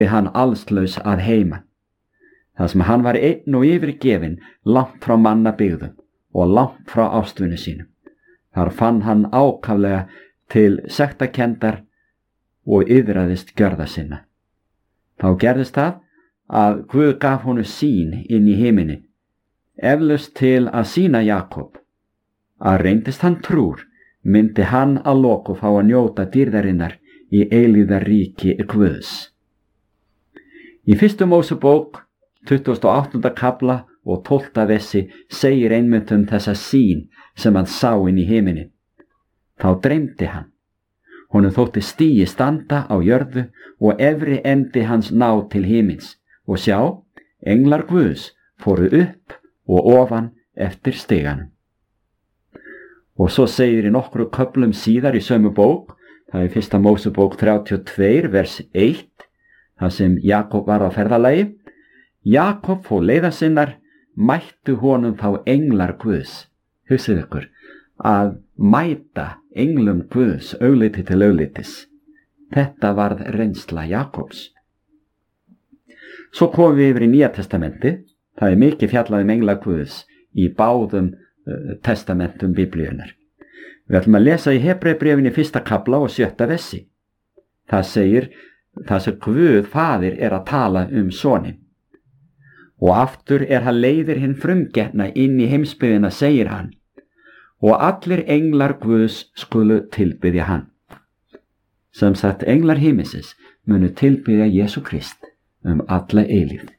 hann allslaus að heiman, þar sem hann var einn og yfirgefinn langt frá mannabyggðum og langt frá ástvinum sínum. Þar fann hann ákaflega til sektarkenndar og iðraðist gjörða sinna. Þá gerðist það að Guð gaf honum sýn inn í himinin, eflaust til að sýna Jakob að reyndist hann trúr, myndi hann að lokum fá að njóta dýrðarinnar í eilíðaríki Guðs. Í 1. Mósebók 28. kafla og 12. versi segir einmitt þessa sýn sem hann sá inn í himinin. Þá dreymdi hann. Honum þótti stigi standa á jörðu og efri endi hans ná til himins, og sjá, englar Guðs fóru upp og ofan eftir stiganum. Og svo segir í nokkru köflum síðar í sömu bók, það er 1. Mósebók 32 vers 1, þar sem Jakob var á ferðalagi: Jakob fór leiða sinnar, mættu honum þá englar Guðs. Hugsið ykkur, að mæta englum Guðs augliti til auglitis. Þetta varð reynsla Jakobs. Svo komum við yfir í Nýja testamentið. Það er mikið fjallað engla Guðs í báðum testamentum Biblíunnar. Við ætlum að lesa í Hebreubréfinu 1. kafla og 7. versi. Það segir, það sem Guð faðir er að tala soninn. Og aftur hann leiðir hinn frumgetna inn í heimsbyggðina, segir hann, og allir englar Guðs skulu tilbiðja hann. Sem sagt, englar himinsins munu tilbiðja Jesú Krist alla eilífð.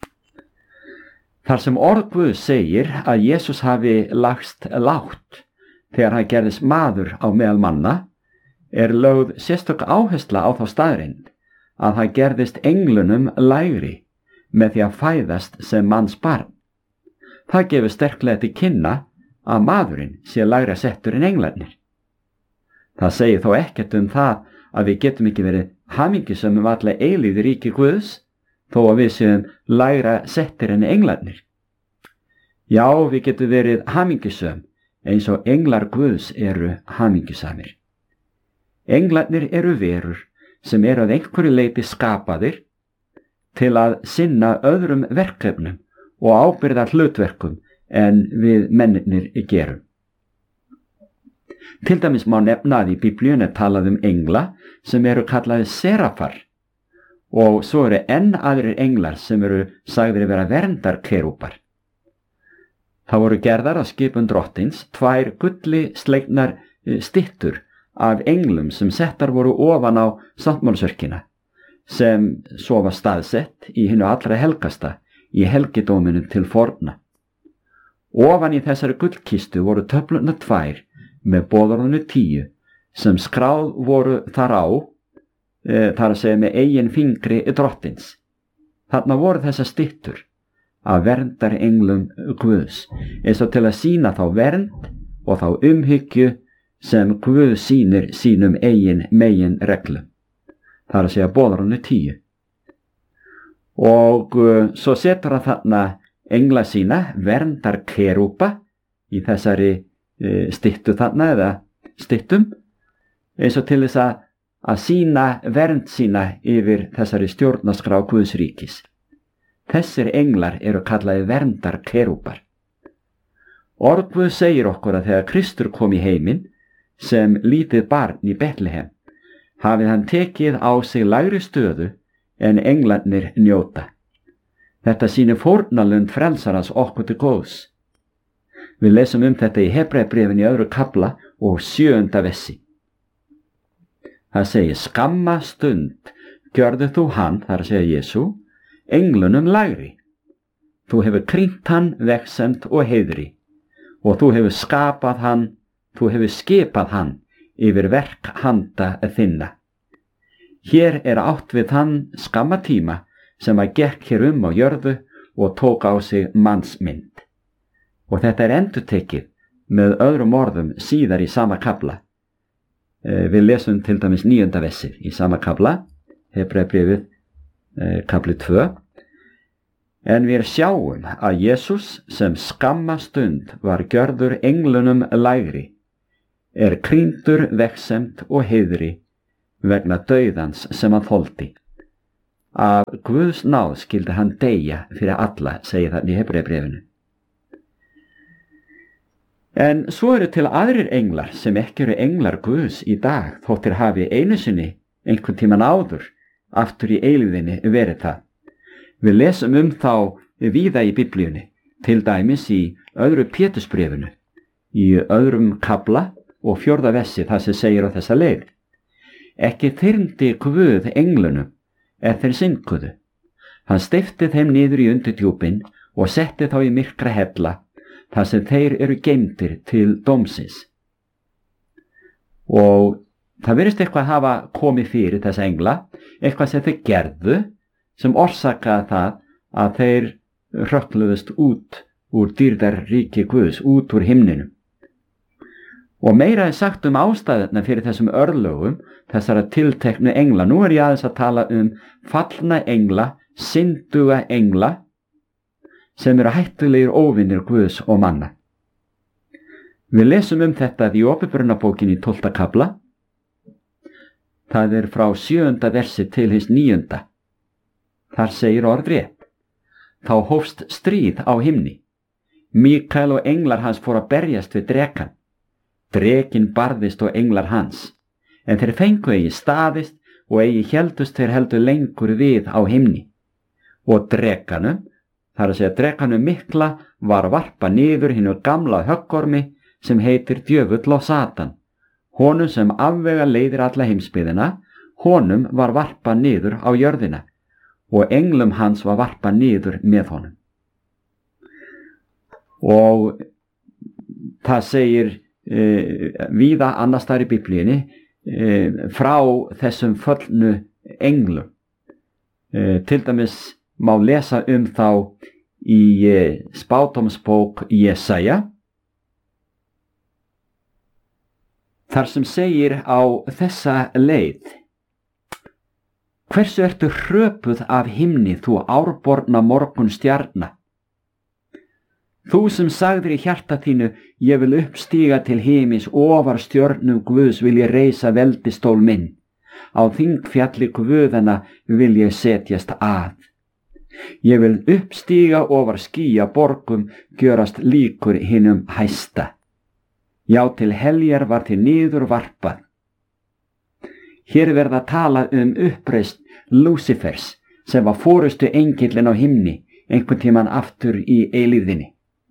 Þar sem orð Guðs segir að Jesús hafi lagst lágt þegar hann gerðist maður á meðal manna, lögð sérstök áhersla á þá staðreynd að hann gerðist englunum lægri með því að fæðast sem manns barn. Það gefur sterklega til kynna að maðurinn sé lægra settur en englarnir. Það segir þó ekkert það að við getum ekki verið hamingjusöm alla eilífð í ríki Guðs, þó að við séum lægra settir en englarnir. Já, við getum verið hamingjusöm eins og englar Guðs eru hamingjusamir. Englarnir eru verur sem eru að einhverju leyti skapaðir til að sinna öðrum verkefnum og ábyrgðar hlutverkum en við mennirnir gerum. Til dæmis má nefna að í Biblíunni talað engla sem eru kallaðir serafar, og svo eru enn aðrir englar sem eru sagðir vera verndarkerúpar. Það voru gerðar að skipun drottins 2 gulli slegnar styttur af englum sem settar voru ofan á sáttmálsörkina, sem svo var staðsett í hinu allra helgasta í helgidóminum til forna. Ofan í þessari gullkistu voru töflurnar 2 með boðorðinu 10 sem skráð voru þar á, þar að segja með eigin fingri drottins. Þarna voru þessar styttur af verndar englum Guðs, eins og til að sýna þá vernd og þá umhyggju sem Guð sýnir sínum eigin megin reglum. Það er að segja boðorðinu 10. Og svo setur hann þarna engla sína, verndar kerúpa, í þessari styttu þarna eða styttum, eins og til þess að sýna vernd sína yfir þessari stjórnarskrá Guðs ríkis. Þessir englar eru kallaði verndar kerúpar. Orð Guð segir okkur að þegar Kristur kom í heiminn sem lítið barn í Betlehem, hafið hann tekið á sig lægri stöðu en englarnir njóta. Þetta sýnir fórnarlund frelsarans okkur til góðs. Við lesum þetta í Hebreubréfinu í 2. kafla og 7. versi. Það segir: skamma stund gjörðu þú hann, það er að segja Jesú, englunum lægri. Þú hefur krýnt hann vegsemd og heiðri, og þú hefur skapað hann, þú hefur skipað hann yfir verk handa þinna. Hér átt við þann skamma tíma sem að gekk hér á jörðu og tók á sig mannsmynd. Og þetta endurtekið með öðrum orðum síðar í sama kafla. Við lesum til dæmis 9. versið í sama kafla, Hebreubréfið kafli 2. En við sjáum að Jesús sem skamma stund var gjörður englunum lægri, krýndur vegsemd og heiðri vegna dauðans sem hann þoldi. Af Guðs náð skyldi hann deyja fyrir alla, segir þarna í Hebreabréfinu. En svo eru til aðrir englar sem ekki eru englar Guðs í dag, þóttir hafi einu sinni einhvern tíman áður aftur í eilífðinni verið það. Við lesum þá víða í Biblíunni, til dæmis í öðru Pétursbréfinu, í öðrum kafla og 4. versi, það sem segir á þessa leið: Ekki þyrmdi Guð englunum þeir synkuðu. Hann steypti þeim niður í undirdjúpin og setti þá í myrkra hella, þar sem þeir eru geymdir til dómsins. Og það virðist eitthvað hafa komið fyrir þessa engla, eitthvað sem þeir gerðu, sem orsakaði það að þeir hrökkluðust út úr dýrðarríki Guðs, út úr himninum. Og meira sagt ástæðuna fyrir þessum örlögum, þessara tilteknu engla. Nú ég aðeins að tala fallna engla, synduga engla, sem eru hættulegir óvinir Guðs og manna. Við lesum þetta í Åpenbarunarbókinni í 12. kafla. Það frá 7. versi til hins 9. Þar segir orðrétt: Þá hófst stríð á himni. Mikael og englar hans fóru að berjast við drekann. Drekinn barðist og englar hans, en þeir fengu eigi staðist og eigi héldust þeir heldur lengur við á himni. Og drekanum, þar að segja drekanum mikla, var varpa niður hinu gamla höggormi sem heitir djöfull og Satan. Honum sem afvega leiðir alla heimsbyggðina, honum var varpa niður á jörðina, og englum hans var varpa niður með honum. Og það segir víða annars staðar í Biblíunni frá þessum föllnu englum. Til dæmis má lesa þá í spádómsbók Jesaja, þar sem segir á þessa leið: Hversu ertu hröpuð af himni, þú árborna morgunstjarna? Þú sem sagðir í hjarta þínu, ég vil uppstíga til himins, ofar stjörnum Guðs vil ég reisa veldistól minn. Á þingfjalli Guðanna vil ég setjast að. Ég vil uppstíga ofar skýja borgum, gjörast líkur hinum hæsta. Já, til heljar var til niður varpað. Hér verða talað uppreisn Lúsifers, sem var forustu engillinn á himni, einhvern tíman aftur í eilífðinni.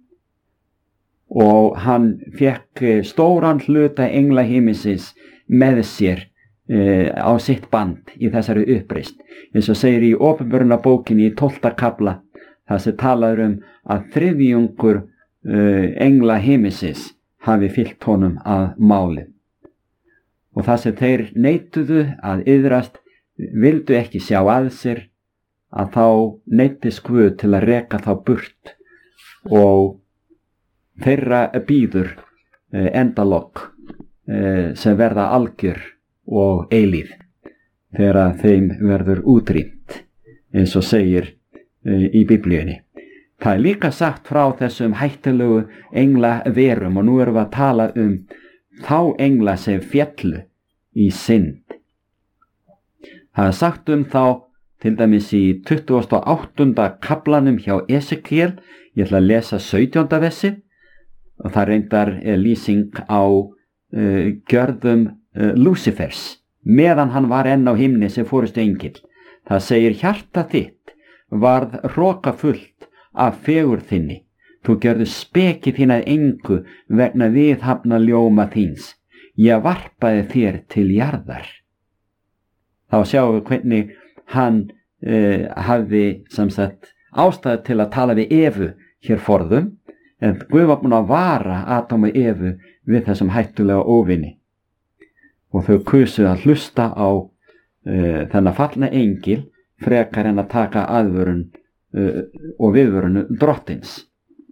Og hann fekk stóran hluta engla himinsins með sér á sitt band í þessari uppreisn. Eins og segir í Åpenbarunarbókinni í 12. kafla, það sem talaður að 3/4 engla himinsins hafi fylgt honum að máli. Og það sem þeir neituðu að iðrast, vildu ekki sjá að sér, að þá neyddist Guð til að reka þá burt, og þeirra bíður endalok sem verða algjör og eilíf þegar þeim verður útrýmt, eins og segir í Biblíunni. Það líka sagt frá þessum hættulegu engla verum, og nú erum við að tala þá engla sem féllu í synd. Það sagt þá til dæmis í 28. kaflanum hjá Esekiel. Ég ætla að lesa 17. versi. Og það reyndar lýsing á gjörðum Lúsifers, meðan hann var enn á himni sem forustu engill. Það segir: Hjarta þitt varð hrokafullt af fegurð þinni. Þú gjörðu speki þín að engu vegna viðhafna ljóma þíns. Ég varpaði þér til jarðar. Þá sjáum við hvernig hann hafði ástæðu til að tala við Evu hér forðum, en Guð var búinn að vara Adam og Evu við þessum hættulega óvini. Og þau kusu að hlusta á þennan fallna engil frekar en að taka aðvörun og viðvörun drottins.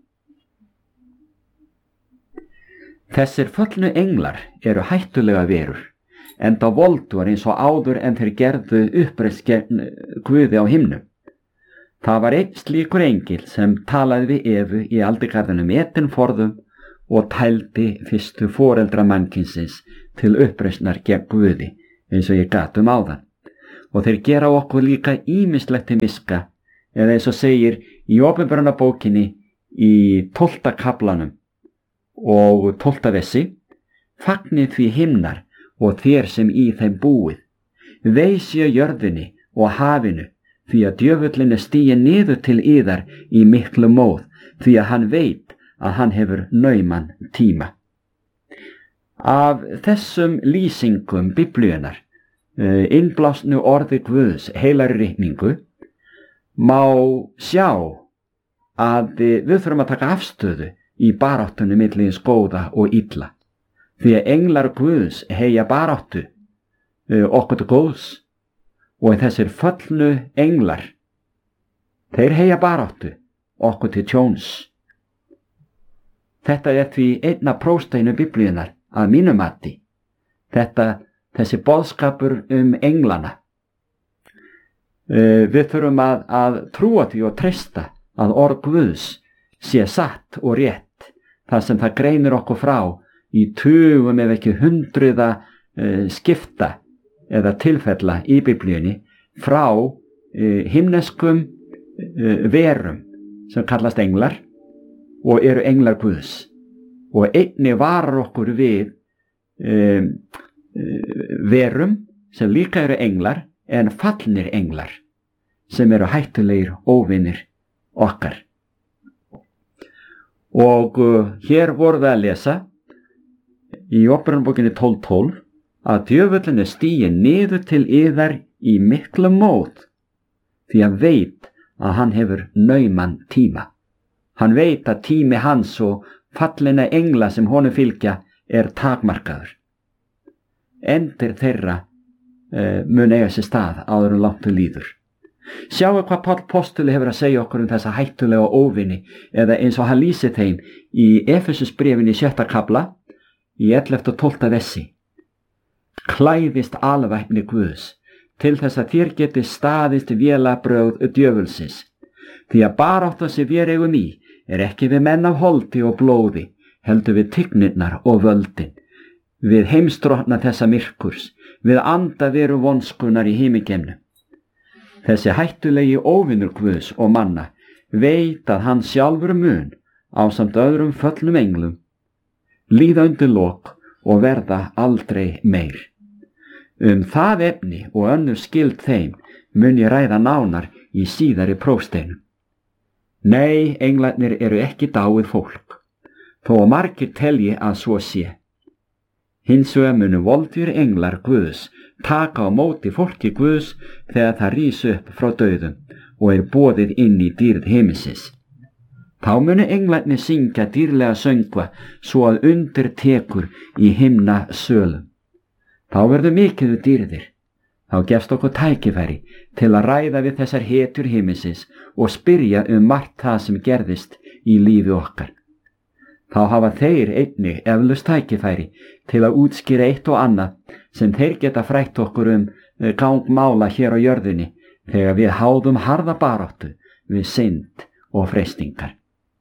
Þessir fallnu englar eru hættulega verur, enda voldugar eins og áður en þeir gerðu uppreist gegn Guði á himnum. Það var einn slíkur engil sem talaði við Evu í aldigarðinum Edenforðum og tældi fyrstu foreldra mannkynsins til uppreisnar gegn Guði, eins og ég gat áðan. og þeir gera okkur líka ýmislegt til miska, eða eins og segir í Opinberunarbókinni í 12. kaflanum og 12. versi: fagnið því himnar og þér sem í þeim búið, veisja jörðinni og hafinu, því að djöfullin stíginn niður til yðar í miklu móð, því að hann veit að hann hefur nauman tíma. Af þessum lýsingum Biblíunnar, innblásnu orði Guðs heilari ritningu, má sjá að við þurfum að taka afstöðu í baráttunni milli hins góða og illa, því að englar Guðs heyja baráttu okkur til góðs, og þessir föllnu englar, þeir heyja baráttu okkur til tjóns. Þetta er því einna prósteinu Biblíunnar að mínu mati, þessi boðskapur englana. Við þurfum að trúa því og treysta að orð Guðs sé satt og rétt, þar sem það greinir okkur frá í tugum ef ekki hundruða skipta eða tilfella í Biblíunni frá himneskum verum sem kallast englar og eru englar Guðs, og einnig varar okkur við verum sem líka eru englar en fallnir englar sem eru hættulegir óvinir okkar. Og hér vorum við að lesa í Opinberunarbókinni 12:12 að djöfullin stíginn niður til yðar í miklu móð, því hann veit að hann hefur nauman tíma. Hann veit að tími hans og fallina engla sem honum fylgja er takmarkaður. Endir þeirra mun eiga sér stað áður en langt líður. Sjáu hvað Páll postuli hefur að segja okkur þessa hættulega óvini, eða eins og hann lýsir þeim í Efesusbréfinni í 6. kafla í 11. og 12. versi: klæðist alvæpni Guðs til þess að þér geti staðist vélabrögð djöfulsins, því að barátta sem við eigum í er ekki við menn af holdi og blóði, heldur við tignirnar og völdin, við heimsdrottna þessa myrkurs, við anda veru vonskunar í himigeimnum. Þessi hættulegi óvinur Guðs og manna veit að hann sjálfur mun ásamt öðrum föllnum englum líða undir lok og verða aldrei meir. Það efni og önnur skyld þeim mun ég ræða nánar í síðari prófsteinum. Nei, englarnir eru ekki dáið fólk, þó að margir telji að svo sé. Hins vegar munu voldur englar Guðs taka á móti fólki Guðs þegar það rís upp frá dauðum og er boðið inn í dýrð himinsins. Þá munu englarnir syngja dýrlega söngva svo að undir tekur í himna sölum. Þá verður mikið dýrðir. Þá gefst okkur tækifæri til að ræða við þessar hetjur himinsins og spyrja margt það sem gerðist í lífi okkar. Þá hafa þeir einnig eflaust tækifæri til að útskýra eitt og annað sem þeir geta frætt okkur gang mála hér á jörðinni þegar við háðum harða baráttu við synd og freistingar.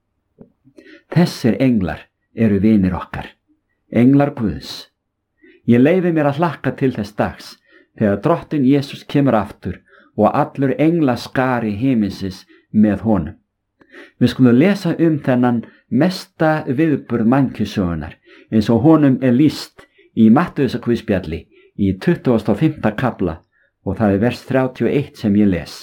Þessir englar eru vinir okkar, englar Guðs. Ég leyfi mér að hlakka til þess dags þegar drottinn Jesús kemur aftur og allur englaskari himinsins með honum. Við skulum lesa þennan mesta viðburð mannkynssögunnar eins og honum er lýst í Mattheusarguðspjalli í 25. kafla og það er vers 31 sem ég les.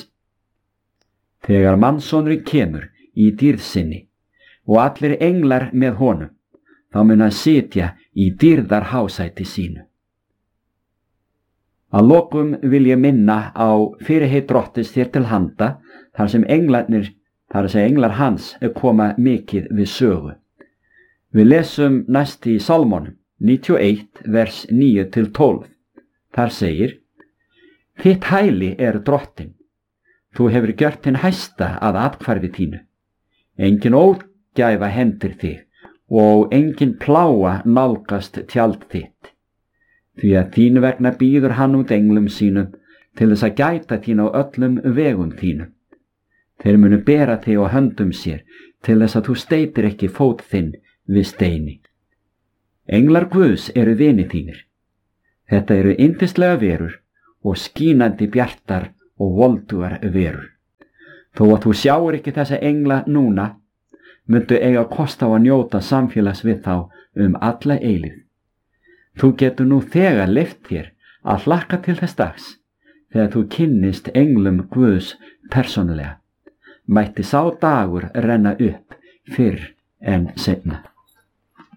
Þegar mannssonurinn kemur í dýrð sinni og allir englar með honum, þá mun hann sitja í dýrðar hásæti sínu. Að lokum vil ég minna á fyrirheit drottins þér til handa þar sem englar hans koma mikið við sögu. Við lesum næst í Sálmónum 91 vers 9-12. Þar segir: þitt hæli er drottinn, þú hefur gjört hinn hæsta að athvarfi þínu. Engin ógæfa hendir þig og engin plága nálgast tjald þitt. Því að þín vegna býður hann út englum sínum til þess að gæta þín á öllum vegum þínum. Þeir munu bera þig á höndum sér til þess að þú steytir ekki fót þinn við steini. Englar Guðs eru vinir þínir. Þetta eru yndislega verur og skínandi bjartar og voldugar verur. Þó að þú sjáir ekki þessa engla núna, myndu eiga kost á að njóta samfélags við þá alla eilífð. Þú getur nú þegar leyft þér að hlakka til þess dags, þegar þú kynnist englum Guðs persónulega. Mætti sá dagur renna upp fyrr en seinna.